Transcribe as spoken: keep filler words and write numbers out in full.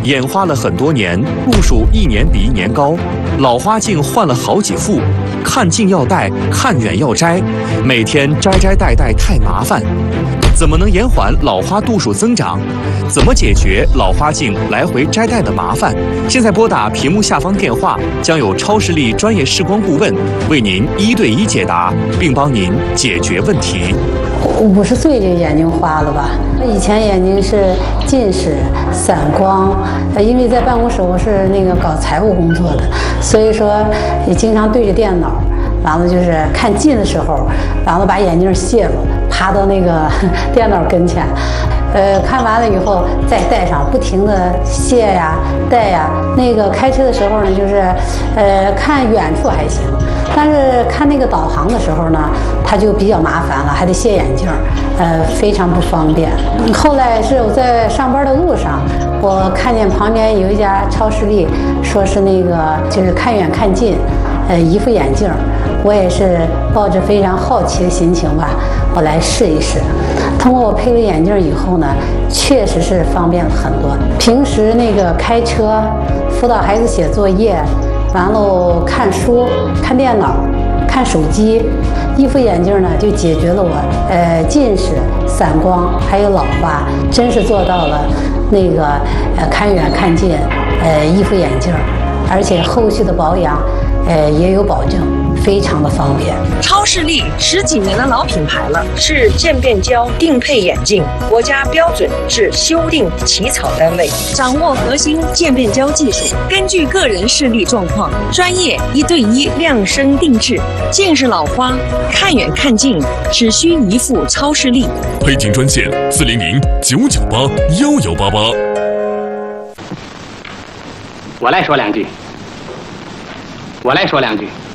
眼花了很多年，度数一年比一年高，老花镜换了好几副，看近要戴，看远要摘，每天摘摘戴戴太麻烦。怎么能延缓老花度数增长？怎么解决老花镜来回摘戴的麻烦？现在拨打屏幕下方电话，将有超视力专业视光顾问为您一对一解答，并帮您解决问题。 五十岁这眼睛花了吧？以前眼睛是近视、散光，呃，因为在办公室我是那个搞财务工作的，所以说也经常对着电脑，完了就是看近的时候，完了把眼镜卸了，爬到那个电脑跟前，呃，看完了以后再戴上，不停的卸呀、戴呀。那个开车的时候呢，就是呃看远处还行，但是看那个导航的时候呢，它就比较麻烦了，还得卸眼镜，呃，非常不方便。后来是我在上班的路上，我看见旁边有一家超视力，说是那个就是看远看近，呃，一副眼镜。我也是抱着非常好奇的心情吧，我来试一试。通过我配了眼镜以后呢，确实是方便了很多。平时那个开车、辅导孩子写作业，完了看书、看电脑、看手机，一副眼镜呢就解决了我呃近视、散光还有老花，真是做到了那个呃看远看近，呃一副眼镜，而且后续的保养呃也有保证。非常的方便。 超视力十几年的老品牌了，是渐变焦定配眼镜国家标准至修订起草单位，掌握核心渐变焦技术，根据个人视力状况，专业一对一量身定制。近视老花看远看近，只需一副超视力。 配镜专线四零零九九八幺幺八八。 我来说两句。我来说两句。